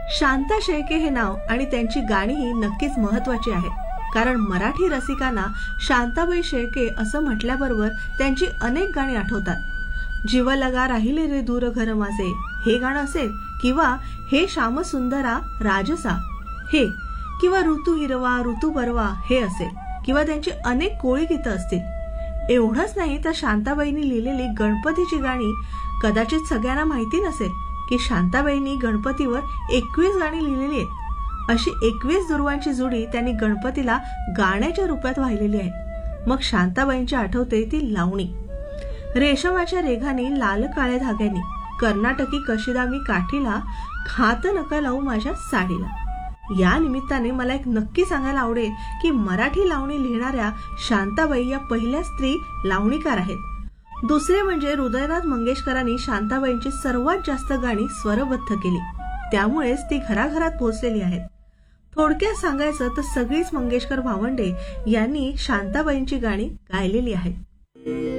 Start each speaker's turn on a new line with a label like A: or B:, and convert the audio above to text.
A: शांता शेळके हे नाव आणि त्यांची गाणीही नक्कीच महत्वाची आहेत, कारण मराठी रसिकांना शांताबाई शेळके असं म्हटल्याबरोबर त्यांची अनेक गाणी आठवतात। जीव लगा राहिले रे दूर घर माझे हे गाणं असेल, किंवा हे श्यामसुंदरा राजसा हे, किंवा ऋतू हिरवा ऋतू बरवा हे असेल, किंवा त्यांची अनेक कोळी गीतं असतील। एवढंच नाही तर शांताबाईंनी लिहिलेली गणपतीची गाणी कदाचित सगळ्यांना माहिती नसेल की शांताबाईंनी गणपतीवर 21 गाणी लिहिलेली आहेत। अशी 21 दुर्वांची जोडी त्यांनी गणपतीला गाण्याच्या रूपात वाहिलेली आहे। मग शांताबाईंची आठवते ती लावणी। रेशमाच्या रेघानी लाल काळ्या धाग्यानी कर्नाटकी कशिदा मी काठीला, खात नका लावू माझ्या साडीला। या निमित्ताने मला एक नक्की सांगायला आवडेल की मराठी लावणी लिहिणाऱ्या शांताबाई या पहिल्या स्त्री लावणीकार आहेत। दुसरे म्हणजे हृदयनाथ मंगेशकरांनी शांताबाईंची सर्वात जास्त गाणी स्वरबद्ध केली, त्यामुळेच ती घराघरात पोहोचलेली आहेत। थोडक्यात सांगायचं तर सगळीच मंगेशकर भावंडे यांनी शांताबाईंची गाणी गायलेली आहेत।